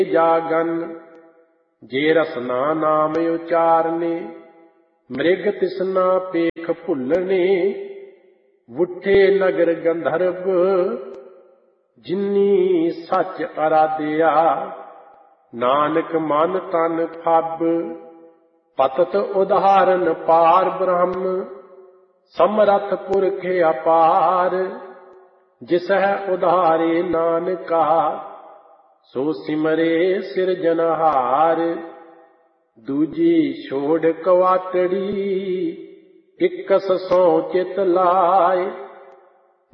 ਜਾਗਨ। ਜੇ ਰਸਨਾ ਨਾਮ ਉਚਾਰਨੇ, ਮ੍ਰਿਗ ਤਿਸਨਾ ਪੇਖ ਭੁੱਲਣੇ। ਵੁੱਠੇ ਨਗਰ ਗੰਧਰਵ, ਜਿਨੀ ਸੱਚ ਅਰਾਧਿਆ। ਨਾਨਕ ਮਨ ਤਨ ਫੱਬ, ਪਤਤ ਉਦਾਹਰਨ ਪਾਰ ਬ੍ਰਹਮ। ਸਮਰੱਥ ਪੁਰਖ ਅਪਾਰ, ਜਿਸਹਿ ਉਧਾਰੇ ਨਾਨਕਾ। ਸੋ ਸਿਮਰੇ ਸਿਰਜਨਹਾਰ, ਦੂਜੀ ਛੋੜ ਕਵਾਟੜੀ। ਇਕਸ ਸੋ ਚਿਤ ਲਾਏ,